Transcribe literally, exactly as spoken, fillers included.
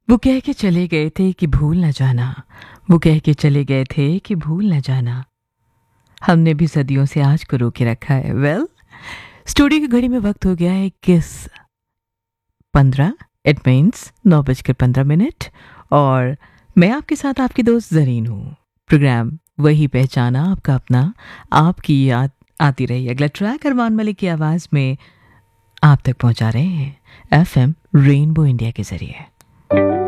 वो कह के चले गए थे कि भूल न जाना, वो कह के चले गए थे कि भूल न जाना। हमने भी सदियों से आज को रोके रखा है। वेल, स्टूडियो की घड़ी में वक्त हो गया है किस पंद्रह। इट मीन्स नौ बजकर पंद्रह मिनट और मैं आपके साथ आपकी दोस्त जरीन हूँ। प्रोग्राम वही पहचाना, आपका अपना, आपकी याद आती रही। अगला ट्रैक अरमान मलिक की आवाज़ में आप तक पहुंचा रहे हैं एफ एम रेनबो इंडिया के जरिए।